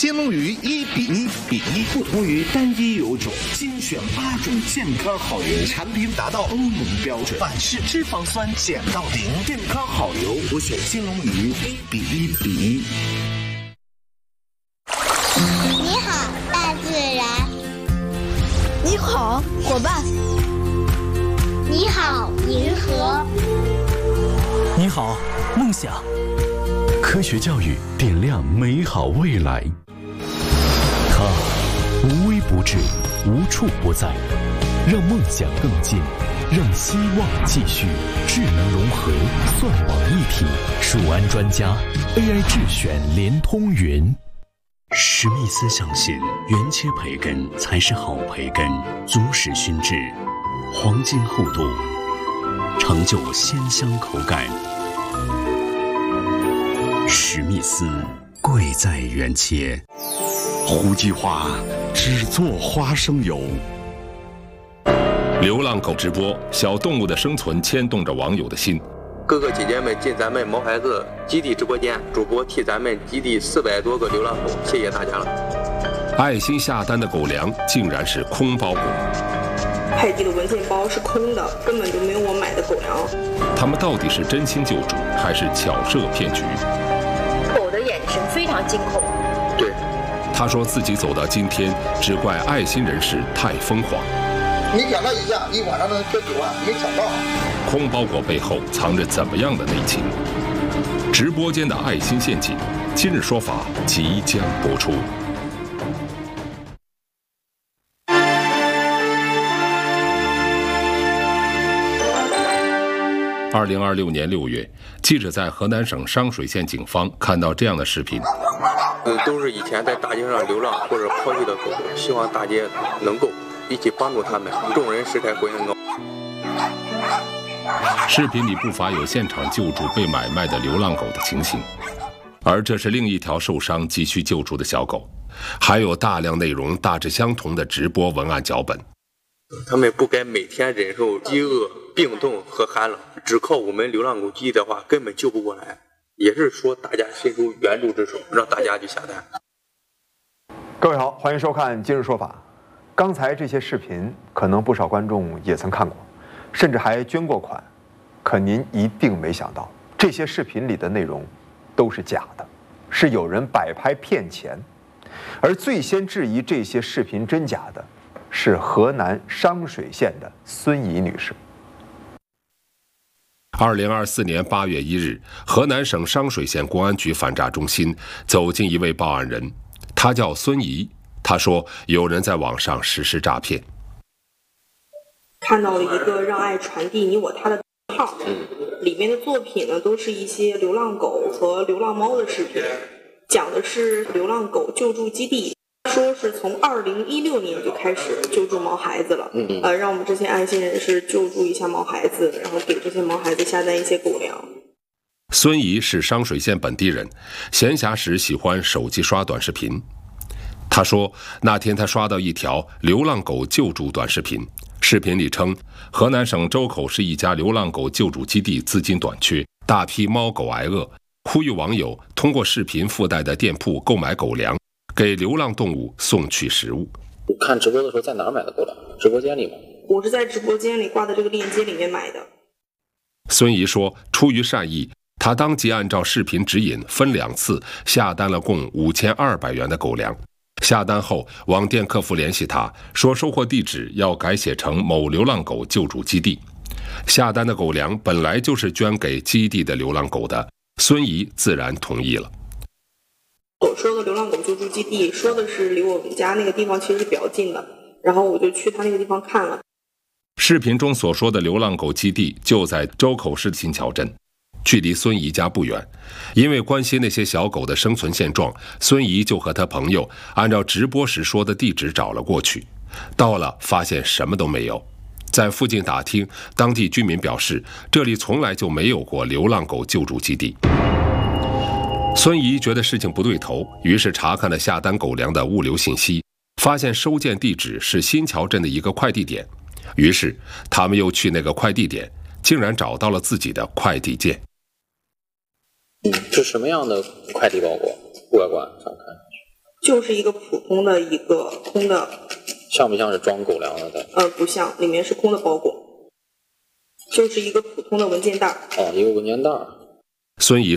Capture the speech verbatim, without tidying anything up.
金龙鱼一比一比一，不同于单一油种，精选八种健康好油，产品达到欧盟标准，反式脂肪酸减到零，健康好油，我选金龙鱼一比一比一。 你好，大自然。 你好，伙伴。 你好，银河。 你好，梦想。科学教育点亮美好未来。它无微不至，无处不在，让梦想更近，让希望继续。智能融合，算网一体，数安专家 A I 智选联通云。 史密斯相信，原切培根才是好培根，足使熏制，黄金厚度，成就鲜香口感。史密斯，贵在原切。 胡姬花只做花生油。 流浪狗直播，小动物的生存牵动着网友的心。 哥哥姐姐们进咱们毛孩子基地直播间，主播替咱们基地四百多个流浪狗，谢谢大家了。 爱心下单的狗粮竟然是空包裹， 快递的文件包是空的，根本就没有我买的狗粮。 他们到底是真心救助，还是巧设骗局？ 狗的眼神非常惊恐。 对， 他说自己走到今天，只怪爱心人士太疯狂。 没想到一下，一晚上能赚几万，没想到。 空包裹背后藏着怎么样的内情？直播间的爱心陷阱，今日说法即将播出。二零二六年六月，记者在河南省商水县警方看到这样的视频。 嗯，都是以前在大街上流浪或者抛弃的狗，希望大家能够一起帮助他们。众人拾柴火焰高。 视频里不乏有现场救助被买卖的流浪狗的情形，而这是另一条受伤急需救助的小狗，还有大量内容大致相同的直播文案脚本。 他们不该每天忍受饥饿、病痛和寒冷，只靠我们流浪狗基地的话根本救不过来。也是说大家伸出援助之手，让大家去下单。 各位好，欢迎收看今日说法。刚才这些视频可能不少观众也曾看过，甚至还捐过款，可您一定没想到，这些视频里的内容都是假的，是有人摆拍骗钱。而最先质疑这些视频真假的是河南商水县的孙怡女士。 二零二四年八月一日，河南省商水县公安局反诈中心走进一位报案人，他叫孙怡。他说有人在网上实施诈骗， 看到了一个让爱传递你我他的号，里面的作品呢都是一些流浪狗和流浪猫的视频，讲的是流浪狗救助基地，说是从二零一六年就开始救助毛孩子了，呃，让我们这些爱心人士救助一下毛孩子，然后给这些毛孩子下单一些狗粮。 孙怡是商水县本地人，闲暇时喜欢手机刷短视频。他说那天他刷到一条流浪狗救助短视频，视频里称河南省周口市一家流浪狗救助基地资金短缺，大批猫狗挨饿，呼吁网友通过视频附带的店铺购买狗粮，给流浪动物送去食物。 你看直播的时候在哪儿买的狗粮？直播间里吗？ 我是在直播间里挂的这个链接里面买的。 孙怡说出于善意，他当即按照视频指引分两次下单了共五千二百元的狗粮。下单后，网店客服联系他，说收货地址要改写成某流浪狗救助基地。下单的狗粮本来就是捐给基地的流浪狗的，孙怡自然同意了。 我说的流浪狗救助基地，说的是离我们家那个地方其实是比较近的，然后我就去他那个地方看了。 视频中所说的流浪狗基地就在周口市新桥镇，距离孙怡家不远。因为关心那些小狗的生存现状，孙怡就和他朋友按照直播时说的地址找了过去。到了发现什么都没有，在附近打听，当地居民表示这里从来就没有过流浪狗救助基地。孙怡觉得事情不对头，于是查看了下单狗粮的物流信息，发现收件地址是新桥镇的一个快递点。于是他们又去那个快递点，竟然找到了自己的快递件。 是什么样的快递包裹？外观上看就是一个普通的一个空的。 像不像是装狗粮的？ 呃，不像，里面是空的包裹，就是一个普通的文件袋。 哦，一个文件袋。 孙怡